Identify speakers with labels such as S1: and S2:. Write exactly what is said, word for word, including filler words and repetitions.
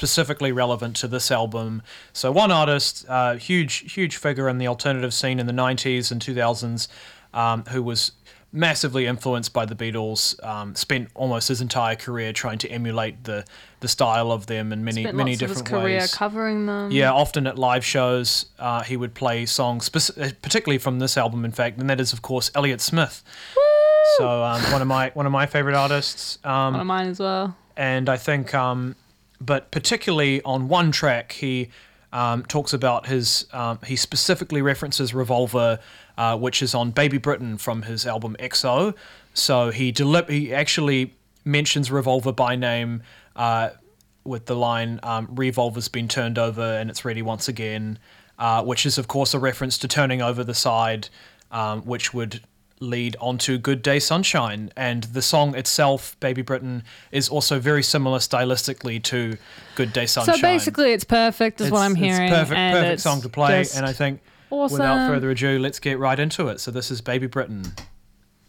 S1: specifically relevant to this album. So one artist, uh, huge, huge figure in the alternative scene in the nineties and two thousands, um, who was massively influenced by the Beatles, um, spent almost his entire career trying to emulate the the style of them in many
S2: Spent
S1: many
S2: lots
S1: different
S2: of his career
S1: ways.
S2: covering them.
S1: Yeah, often at live shows, uh, he would play songs, spec- particularly from this album, in fact, and that is, of course, Elliott Smith.
S2: Woo!
S1: So um, one of my one of my favorite artists. Um,
S2: One of mine as well.
S1: And I think, um, but particularly on one track, he um, talks about his. Um, he specifically references Revolver, uh, which is on Baby Britain from his album X O. So he deli- he actually mentions Revolver by name uh, with the line um, "Revolver's been turned over and it's ready once again," uh, which is of course a reference to turning over the side, um, which would lead onto Good Day Sunshine. And the song itself, Baby Britain, is also very similar stylistically to Good Day Sunshine.
S2: So basically it's perfect is
S1: it's,
S2: what I'm hearing.
S1: It's perfect,
S2: and
S1: perfect
S2: it's
S1: song to play.
S2: just
S1: And I think
S2: awesome.
S1: without further ado, let's get right into it. So this is Baby Britain.